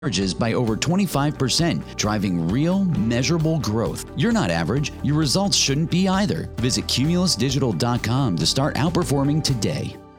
Margins by over 25%, driving real, measurable growth. You're not average. Your results shouldn't be either. Visit cumulusdigital.com to start outperforming today.